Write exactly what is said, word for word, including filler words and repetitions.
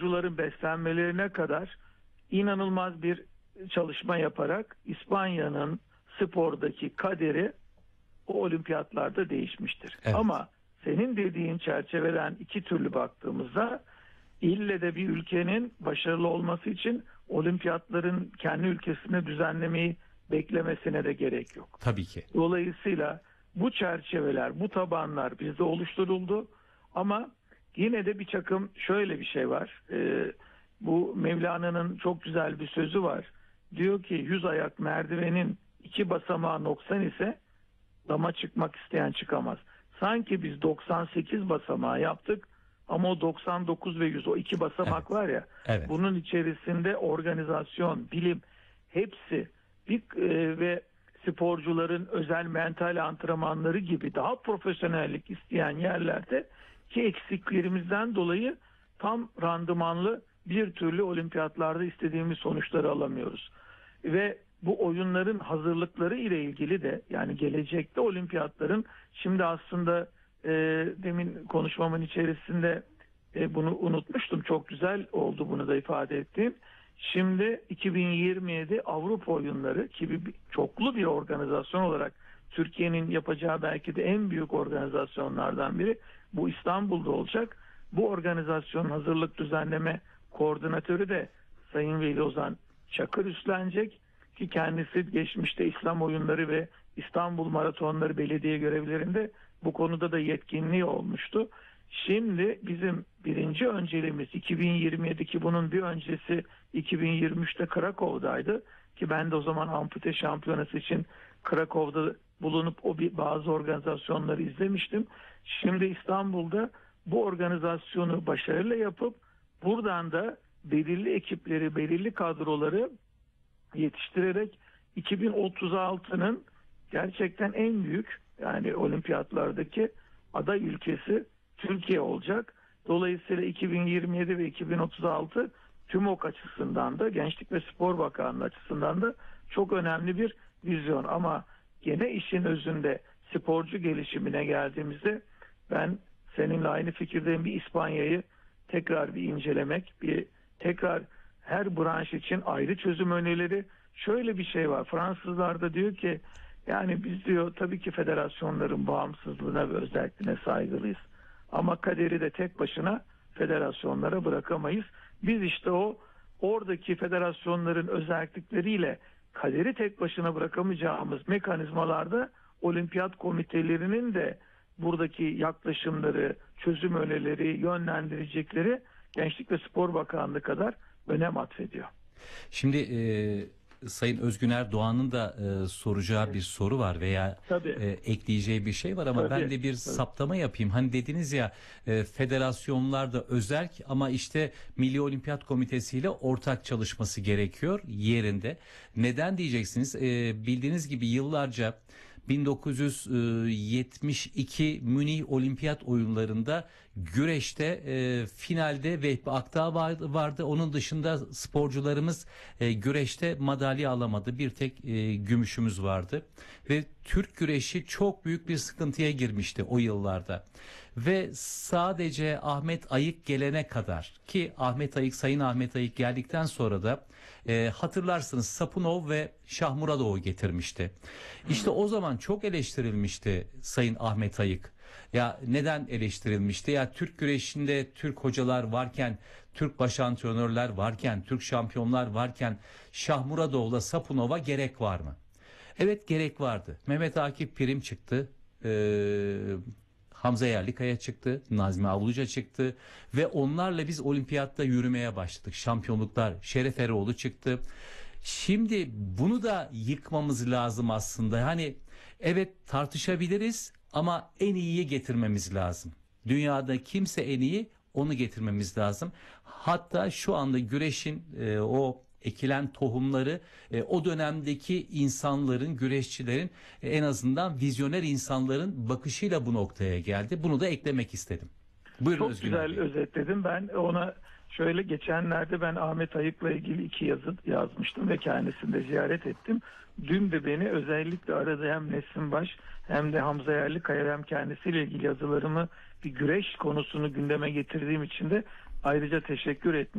sporcuların beslenmelerine kadar inanılmaz bir çalışma yaparak İspanya'nın spordaki kaderi o olimpiyatlarda değişmiştir. Evet. Ama senin dediğin çerçeveden iki türlü baktığımızda ille de bir ülkenin başarılı olması için olimpiyatların kendi ülkesine düzenlemeyi beklemesine de gerek yok. Tabii ki. Dolayısıyla bu çerçeveler, bu tabanlar bizde oluşturuldu ama yine de bir takım şöyle bir şey var. Ee, bu Mevlana'nın çok güzel bir sözü var. Diyor ki yüz ayak merdivenin iki basamağı noksan ise dama çıkmak isteyen çıkamaz. Sanki biz doksan sekiz basamağı yaptık ama o doksan dokuz ve yüz, o iki basamak Evet. var ya, Evet. bunun içerisinde organizasyon, bilim hepsi bir, e, ve sporcuların özel mental antrenmanları gibi daha profesyonellik isteyen yerlerde ki eksiklerimizden dolayı tam randımanlı bir türlü olimpiyatlarda istediğimiz sonuçları alamıyoruz. Ve bu oyunların hazırlıkları ile ilgili de, yani gelecekte olimpiyatların, şimdi aslında e, demin konuşmamın içerisinde e, bunu unutmuştum. Çok güzel oldu bunu da ifade ettiğim. Şimdi iki bin yirmi yedi Avrupa oyunları gibi bir, çoklu bir organizasyon olarak Türkiye'nin yapacağı belki de en büyük organizasyonlardan biri bu İstanbul'da olacak. Bu organizasyonun hazırlık düzenleme koordinatörü de Sayın Veli Ozan Çakır üstlenecek ki kendisi geçmişte İslam oyunları ve İstanbul maratonları belediye görevlerinde bu konuda da yetkinliği olmuştu. Şimdi bizim birinci önceliğimiz iki bin yirmi yedi, ki bunun bir öncesi iki bin yirmi üçte Krakow'daydı ki ben de o zaman ampute şampiyonası için Krakow'da bulunup o bir bazı organizasyonları izlemiştim. Şimdi İstanbul'da bu organizasyonu başarıyla yapıp buradan da belirli ekipleri, belirli kadroları yetiştirerek iki bin otuz altının gerçekten en büyük, yani olimpiyatlardaki aday ülkesi Türkiye olacak. Dolayısıyla iki bin yirmi yedi ve iki bin otuz altı TÜMOK açısından da, Gençlik ve Spor Bakanlığı açısından da çok önemli bir vizyon. Ama gene işin özünde sporcu gelişimine geldiğimizde ben seninle aynı fikirdeyim. Bir İspanya'yı tekrar bir incelemek, bir tekrar her branş için ayrı çözüm önerileri. Şöyle bir şey var. Fransızlar da diyor ki, yani biz diyor tabii ki federasyonların bağımsızlığına ve özelliğine saygılıyız. Ama kaderi de tek başına federasyonlara bırakamayız. Biz işte o oradaki federasyonların özellikleriyle kaderi tek başına bırakamayacağımız mekanizmalarda olimpiyat komitelerinin de buradaki yaklaşımları, çözüm önerileri, yönlendirecekleri Gençlik ve Spor Bakanlığı kadar önem atfediyor. Şimdi e, Sayın Özgün Erdoğan'ın da e, soracağı evet. bir soru var veya e, ekleyeceği bir şey var ama tabii, ben de bir tabii. saptama yapayım. Hani dediniz ya e, federasyonlar da özerk ama işte Milli Olimpiyat Komitesi ile ortak çalışması gerekiyor yerinde. Neden diyeceksiniz? E, bildiğiniz gibi yıllarca bin dokuz yüz yetmiş iki Münih Olimpiyat Oyunları'nda güreşte e, finalde Vehbi Akdağ vardı, vardı. Onun dışında sporcularımız e, güreşte madalya alamadı. Bir tek e, gümüşümüz vardı. Ve Türk güreşi çok büyük bir sıkıntıya girmişti o yıllarda. Ve sadece Ahmet Ayık gelene kadar, ki Ahmet Ayık, Sayın Ahmet Ayık geldikten sonra da e, hatırlarsınız Sapunov ve Şahmuradov'u getirmişti. İşte o zaman çok eleştirilmişti Sayın Ahmet Ayık. Ya neden eleştirilmişti? Ya Türk güreşinde Türk hocalar varken, Türk baş antrenörler varken, Türk şampiyonlar varken Şahmuradov'la Sapunov'a gerek var mı? Evet, gerek vardı. Mehmet Akif Pirim çıktı. Ee, Hamza Yerlikaya çıktı. Nazmi Avluca çıktı. Ve onlarla biz olimpiyatta yürümeye başladık. Şampiyonluklar. Şeref Eroğlu çıktı. Şimdi bunu da yıkmamız lazım aslında. Hani evet tartışabiliriz ama en iyiyi getirmemiz lazım. Dünyada kimse en iyi, onu getirmemiz lazım. Hatta şu anda güreşin e, o ekilen tohumları e, o dönemdeki insanların, güreşçilerin e, en azından vizyoner insanların bakışıyla bu noktaya geldi. Bunu da eklemek istedim. Buyurun Çok Özgün güzel abi. özetledim. Ben ona şöyle, geçenlerde ben Ahmet Ayık'la ilgili iki yazı yazmıştım ve kendisini de ziyaret ettim. Dün de beni özellikle aradı, hem Nesin Baş hem de Hamza Yerlikaya, hem kendisiyle ilgili yazılarımı, bir güreş konusunu gündeme getirdiğim için de ayrıca teşekkür ettim.